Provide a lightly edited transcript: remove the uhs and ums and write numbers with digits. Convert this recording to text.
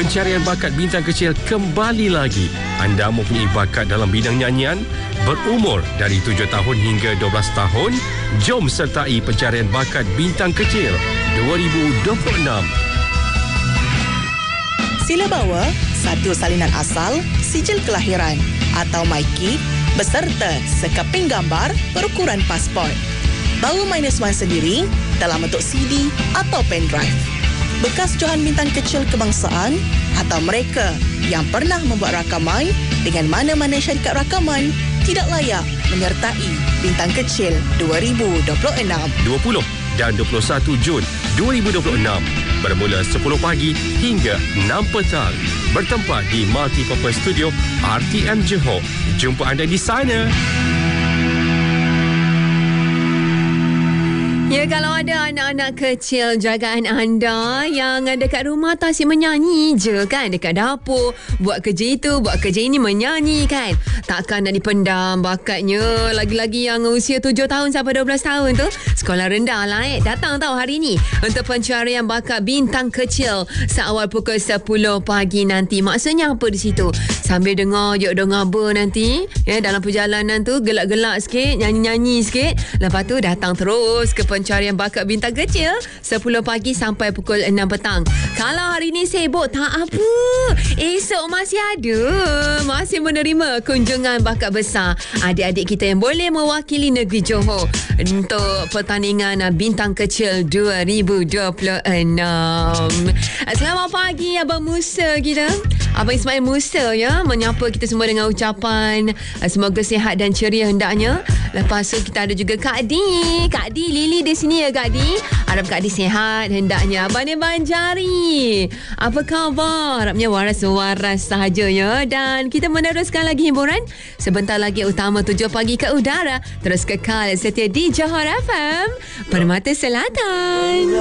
Pencarian bakat bintang kecil kembali lagi. Anda mempunyai bakat dalam bidang nyanyian, berumur dari 7 tahun hingga 12 tahun? Jom sertai pencarian bakat bintang kecil 2026. Sila bawa satu salinan asal, sijil kelahiran atau MyKid beserta sekeping gambar berukuran pasport. Bawa -1 sendiri dalam bentuk CD atau pendrive. Bekas johan bintang kecil kebangsaan atau mereka yang pernah membuat rakaman dengan mana-mana syarikat rakaman tidak layak menyertai Bintang Kecil 2026. 20 dan 21 Jun 2026 bermula 10 pagi hingga 6 petang. Bertempat di Multipurpose Studio RTM Johor. Jumpa anda di sana. Ya, kalau ada anak-anak kecil jagaan anda yang dekat rumah tak asyik menyanyi je kan, dekat dapur buat kerja itu, buat kerja ini, menyanyi kan, takkan nak dipendam bakatnya. Lagi-lagi yang usia 7 tahun sampai 12 tahun tu, sekolah rendah lah datang tahu hari ni untuk pencarian bakat bintang kecil seawal pukul 10 pagi nanti. Maksudnya apa di situ? Sambil dengar yuk dengar ber nanti ya, dalam perjalanan tu gelak-gelak sikit, nyanyi-nyanyi sikit, lepas tu datang terus ke pencarian bakat bintang kecil 10 pagi sampai pukul 6 petang. Kalau hari ni sibuk tak apa, esok masih ada, masih menerima kunjungan bakat besar adik-adik kita yang boleh mewakili negeri Johor untuk pertandingan bintang kecil 2026. Selamat pagi Abang Musa kita, Abang Ismail Musa ya, menyapa kita semua dengan ucapan semoga sihat dan ceria hendaknya. Lepas tu kita ada juga Kak Di Lily di sini ya Kak Di. Harap Kak Di sihat hendaknya. Abang Ni Banjari, apa khabar? Harapnya waras-waras sahaja ya. Dan kita meneruskan lagi hiburan. Sebentar lagi Utama 7 pagi ke udara. Terus kekal setia di Johor FM, Permata Selatan.